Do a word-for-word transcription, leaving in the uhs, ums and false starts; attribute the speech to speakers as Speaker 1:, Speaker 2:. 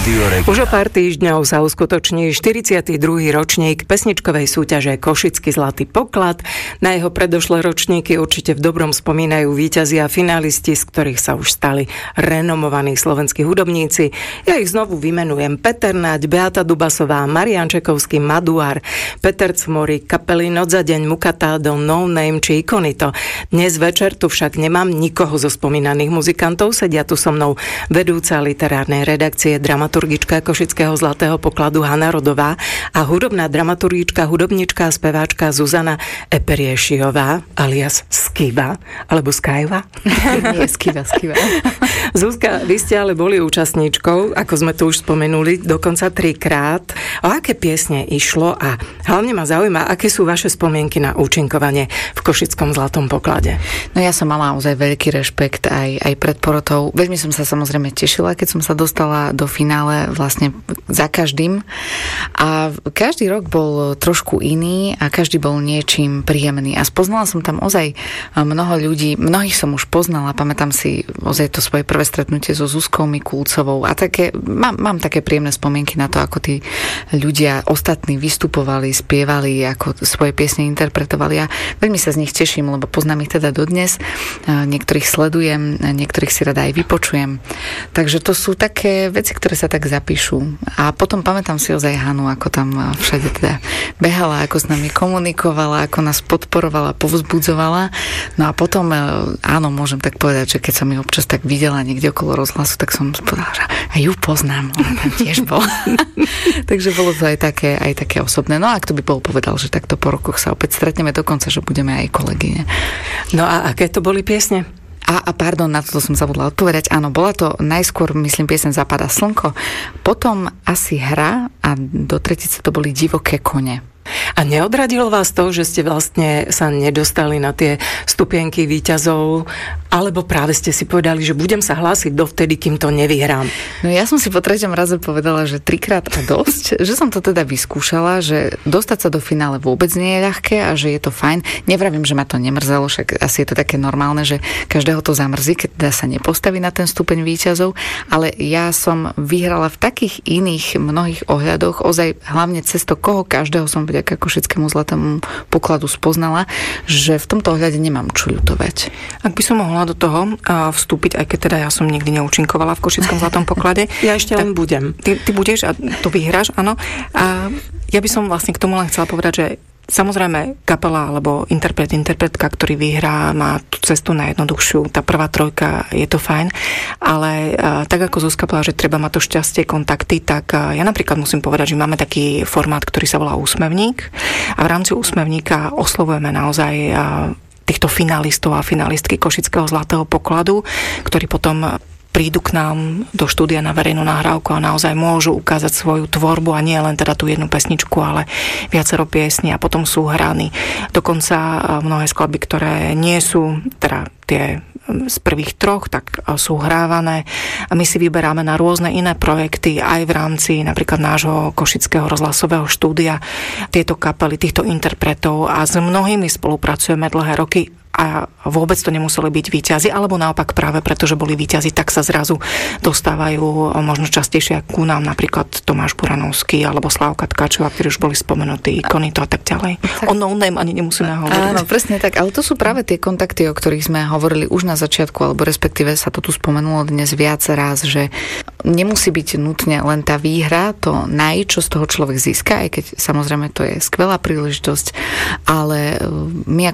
Speaker 1: Rádio Regina.
Speaker 2: Už o pár týždňov sa uskutoční štyridsiaty druhý ročník pesničkovej súťaže Košický zlatý poklad. Na jeho predošlé ročníky určite v dobrom spomínajú víťazia a finalisti, z ktorých sa už stali renomovaní slovenskí hudobníci. Ja ich znovu vymenujem: Peter Naď, Beata Dubasová, Marián Čekovský, Maduár, Peter Cmorík, kapely Noc za deň, Mukatádo, No Name či Ikonito. Dnes večer tu však nemám nikoho zo spomínaných muzikantov, sedia tu so mnou vedúca literárnej redakcie, dramaturgička Košického zlatého pokladu Hana Rodová a hudobná dramaturgička, hudobnička a speváčka Zuzana Eperiešiová alias Skiva, alebo Skyva?
Speaker 3: Nie, Skiva, Skiva.
Speaker 2: Zuzka, vy ste ale boli účastníčkou, ako sme tu už spomenuli, dokonca trikrát. O aké piesne išlo a hlavne ma zaujíma, aké sú vaše spomienky na účinkovanie v Košickom zlatom poklade?
Speaker 3: No ja som mala naozaj veľký rešpekt aj, aj pred porotou. Veľmi som sa samozrejme tešila, keď som sa dostala do finále vlastne za každým. A každý rok bol trošku iný a každý bol niečím príjemný. A spoznala som tam ozaj mnoho ľudí, mnohých som už poznala, pamätám si ozaj to svoje prvé stretnutie so Zuzkou Mikulcovou a také, mám, mám také príjemné spomienky na to, ako tí ľudia ostatní vystupovali, spievali, ako svoje piesne interpretovali a veľmi sa z nich teším, lebo poznám ich teda dodnes. Niektorých sledujem, niektorých si rada aj vypočujem. Takže to sú také veci, ktoré sa tak zapíšu. A potom pamätám si ozaj Hanu, ako tam všade teda behala, ako s nami komunikovala, ako nás podporovala, povzbudzovala. No a potom, áno, môžem tak povedať, že keď som ju občas tak videla niekde okolo rozhlasu, tak som povedala, že aj ju poznám, ona tam tiež bola. Takže bolo to aj také, aj také osobné. No a kto by bol povedal, že takto po rokoch sa opäť stretneme, dokonca, že budeme aj kolegyne.
Speaker 2: No a aké to boli piesne?
Speaker 3: A, a pardon, na toto som zabudla odpovedať. Áno, bola to najskôr, myslím, pieseň Zapadá slnko, potom asi Hra a do tretice to boli Divoké kone.
Speaker 2: A neodradilo vás to, že ste vlastne sa nedostali na tie stupienky víťazov, alebo práve ste si povedali, že budem sa hlásiť dovtedy, kým to nevyhrám?
Speaker 3: No ja som si po treťom raze povedala, že trikrát a dosť, že som to teda vyskúšala, že dostať sa do finále vôbec nie je ľahké a že je to fajn. Nevravím, že ma to nemrzelo, však asi je to také normálne, že každého to zamrzí, keď teda sa nepostaví na ten stupeň víťazov, ale ja som vyhrala v takých iných mnohých ohľadoch, ozaj hlavne cez to, koho každého som vďaka Košickému zlatému pokladu spoznala, že v tomto ohľade nemám čo ľutovať.
Speaker 4: Ak by som mohla do toho vstúpiť, aj keď teda ja som nikdy neúčinkovala v Košickom zlatom poklade.
Speaker 2: Ja ešte len budem.
Speaker 4: Ty, ty budeš a to vyhráš, áno. A ja by som vlastne k tomu len chcela povedať, že samozrejme kapela alebo interpret, interpretka, ktorý vyhrá, má tú cestu najjednoduchšiu. Tá prvá trojka, je to fajn, ale a, tak ako Zuzka povedala, že treba mať to šťastie, kontakty, tak a, ja napríklad musím povedať, že máme taký formát, ktorý sa volá Úsmevník a v rámci Úsmevníka oslovujeme naozaj a, týchto finalistov a finalistky Košického zlatého pokladu, ktorí potom prídu k nám do štúdia na verejnú nahrávku a naozaj môžu ukázať svoju tvorbu a nie len teda tú jednu pesničku, ale viacero piesní a potom sú hraní. Dokonca mnohé skladby, ktoré nie sú teda tie z prvých troch, tak sú hrávané a my si vyberáme na rôzne iné projekty aj v rámci napríklad nášho košického rozhlasového štúdia tieto kapely, týchto interpretov a s mnohými spolupracujeme dlhé roky a vôbec to nemuseli byť víťazi, alebo naopak práve preto, že boli víťazi, tak sa zrazu dostávajú možno častejšie ku nám, napríklad Tomáš Buranovský alebo Slávka Tkačová, ktorí už boli spomenutí, Ikonito a tak ďalej. Tak. O No Name ani nemusíme hovoriť.
Speaker 3: Áno, presne tak, ale to sú práve tie kontakty, o ktorých sme hovorili už na začiatku, alebo respektíve sa to tu spomenulo dnes viac raz, že nemusí byť nutne len tá výhra, to naj, čo z toho človek získa, aj keď samozrejme to je skvelá príležitosť, ale my